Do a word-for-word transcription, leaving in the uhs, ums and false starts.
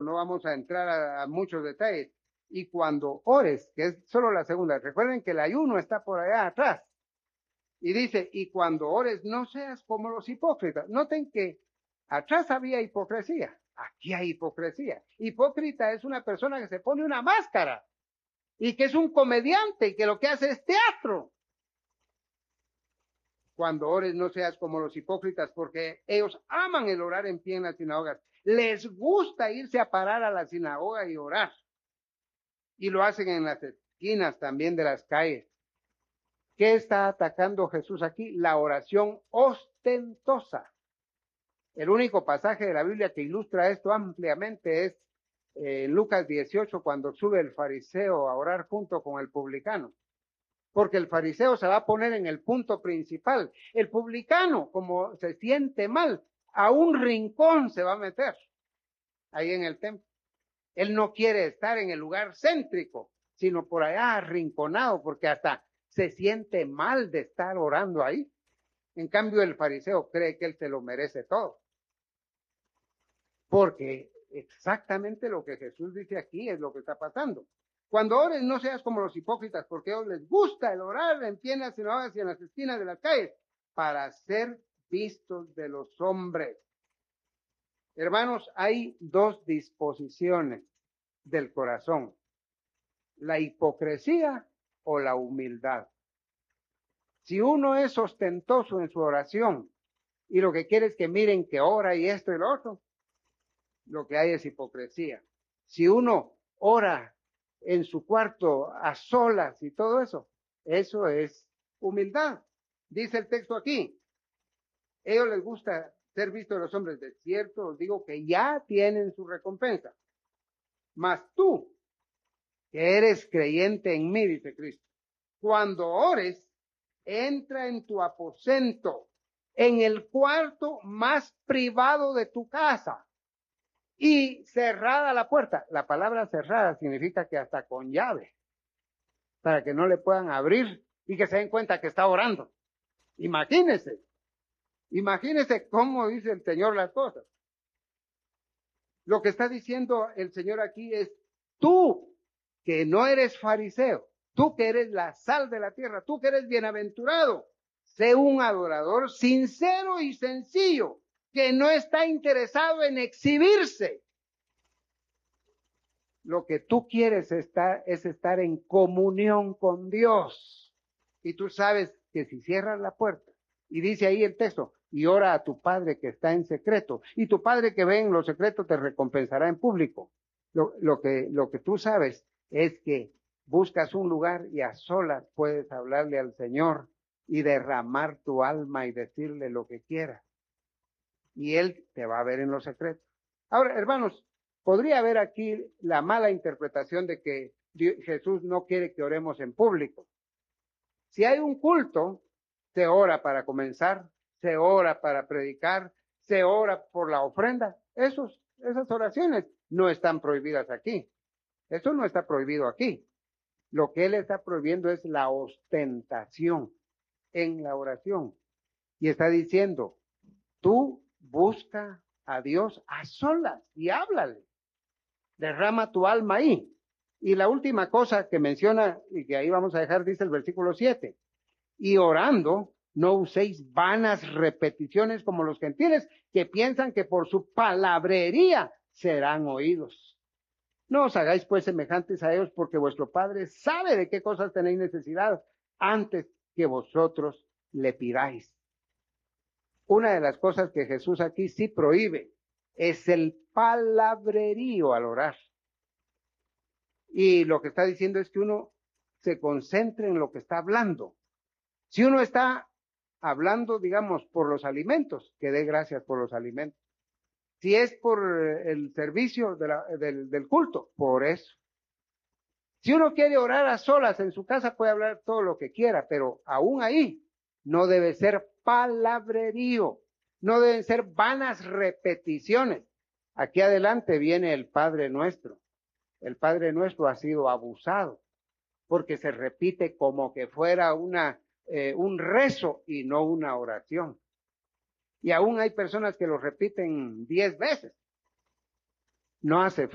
no vamos a entrar a, a muchos detalles. Y cuando ores, que es solo la segunda, recuerden que el ayuno está por allá atrás. Y dice, y cuando ores, no seas como los hipócritas. Noten que atrás había hipocresía, aquí hay hipocresía. Hipócrita es una persona que se pone una máscara y que es un comediante y que lo que hace es teatro. Cuando ores, no seas como los hipócritas, porque ellos aman el orar en pie en las sinagogas. Les gusta irse a parar a la sinagoga y orar. Y lo hacen en las esquinas también de las calles. ¿Qué está atacando Jesús aquí? La oración ostentosa. El único pasaje de la Biblia que ilustra esto ampliamente es eh, en Lucas dieciocho, cuando sube el fariseo a orar junto con el publicano. Porque el fariseo se va a poner en el punto principal. El publicano, como se siente mal, a un rincón se va a meter ahí en el templo. Él no quiere estar en el lugar céntrico, sino por allá arrinconado, porque hasta se siente mal de estar orando ahí. En cambio, el fariseo cree que él se lo merece todo. Porque exactamente lo que Jesús dice aquí es lo que está pasando. Cuando ores, no seas como los hipócritas, porque a ellos les gusta el orar en pie en las sinagogas y en las esquinas de las calles, para ser vistos de los hombres. Hermanos, hay dos disposiciones del corazón: la hipocresía o la humildad. Si uno es ostentoso en su oración y lo que quiere es que miren que ora y esto y lo otro, lo que hay es hipocresía. Si uno ora en su cuarto a solas y todo eso, eso es humildad. Dice el texto aquí, a ellos les gusta ser vistos de los hombres. De cierto os digo que ya tienen su recompensa. Mas tú, que eres creyente en mí, dice Cristo, cuando ores, entra en tu aposento, en el cuarto más privado de tu casa, y cerrada la puerta. La palabra cerrada significa que hasta con llave, para que no le puedan abrir y que se den cuenta que está orando. Imagínense, imagínense cómo dice el Señor las cosas. Lo que está diciendo el Señor aquí es, tú que no eres fariseo, tú que eres la sal de la tierra, tú que eres bienaventurado, sé un adorador sincero y sencillo, que no está interesado en exhibirse. Lo que tú quieres estar, es estar en comunión con Dios. Y tú sabes que si cierras la puerta, y dice ahí el texto, y ora a tu Padre que está en secreto, y tu Padre que ve en lo secreto te recompensará en público. Lo, lo que, lo que tú sabes es que buscas un lugar y a solas puedes hablarle al Señor y derramar tu alma y decirle lo que quieras. Y Él te va a ver en lo secreto. Ahora, hermanos, podría haber aquí la mala interpretación de que Jesús no quiere que oremos en público. Si hay un culto, se ora para comenzar, se ora para predicar, se ora por la ofrenda. Esos, esas oraciones no están prohibidas aquí. Eso no está prohibido aquí. Lo que Él está prohibiendo es la ostentación en la oración. Y está diciendo, tú busca a Dios a solas y háblale. Derrama tu alma ahí. Y la última cosa que menciona, y que ahí vamos a dejar, dice el versículo siete. Y orando, no uséis vanas repeticiones como los gentiles, que piensan que por su palabrería serán oídos. No os hagáis pues semejantes a ellos, porque vuestro Padre sabe de qué cosas tenéis necesidad antes que vosotros le pidáis. Una de las cosas que Jesús aquí sí prohíbe es el palabrerío al orar. Y lo que está diciendo es que uno se concentre en lo que está hablando. Si uno está hablando, digamos, por los alimentos, que dé gracias por los alimentos. Si es por el servicio de la, del, del culto, por eso. Si uno quiere orar a solas en su casa, puede hablar todo lo que quiera, pero aún ahí no debe ser palabrerío, no deben ser vanas repeticiones. Aquí adelante viene el Padre Nuestro. El Padre Nuestro ha sido abusado porque se repite como que fuera una, eh, un rezo y no una oración. Y aún hay personas que lo repiten diez veces. No hace